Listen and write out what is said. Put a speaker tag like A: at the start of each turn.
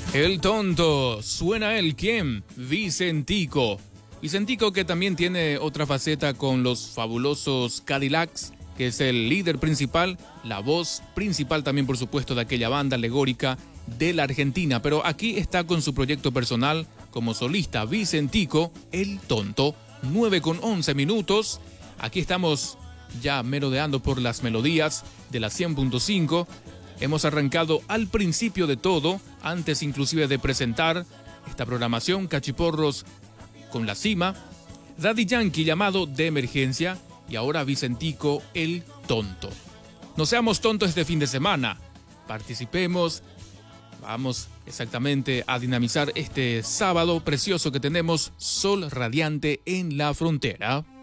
A: El tonto, suena el quién, Vicentico. Vicentico que también tiene otra faceta con los fabulosos Cadillacs, que es el líder principal, la voz principal también por supuesto de aquella banda alegórica de la Argentina, pero aquí está con su proyecto personal como solista Vicentico, el tonto, 9:11. Aquí estamos ya merodeando por las melodías de la 100.5. Hemos arrancado al principio de todo, antes inclusive de presentar esta programación, Cachiporros con la cima, Daddy Yankee llamado de emergencia y ahora Vicentico el tonto. No seamos tontos este fin de semana, participemos, vamos exactamente a dinamizar este sábado precioso que tenemos, sol radiante en la frontera.